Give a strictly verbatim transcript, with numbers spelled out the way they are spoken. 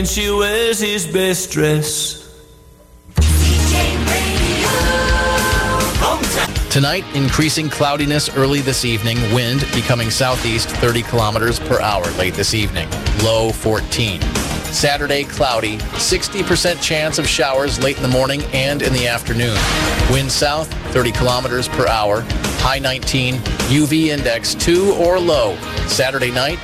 She wears his best dress. Tonight, increasing cloudiness early this evening. Wind becoming southeast thirty kilometers per hour late this evening. Low fourteen. Saturday, cloudy. sixty percent chance of showers late in the morning and in the afternoon. Wind south thirty kilometers per hour. High nineteen. U V index two or low. Saturday night,